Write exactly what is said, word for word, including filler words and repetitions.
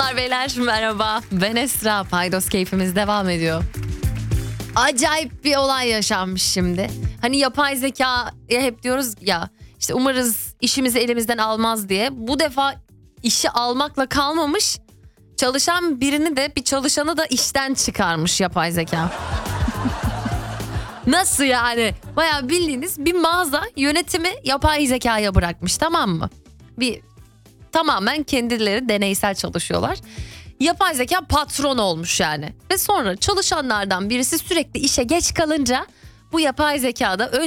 Hanımlar beyler merhaba, ben Esra. Paydos keyfimiz devam ediyor. Acayip bir olay yaşanmış şimdi. Hani yapay zekaya hep diyoruz ya, işte umarız işimizi elimizden almaz diye. Bu defa işi almakla kalmamış, çalışan birini de bir çalışanı da işten çıkarmış yapay zeka. Nasıl yani? Bayağı bildiğiniz bir mağaza yönetimi yapay zekaya bırakmış, tamam mı? Bir tamamen kendileri deneysel çalışıyorlar. Yapay zeka patron olmuş yani. Ve sonra çalışanlardan birisi sürekli işe geç kalınca bu yapay zekada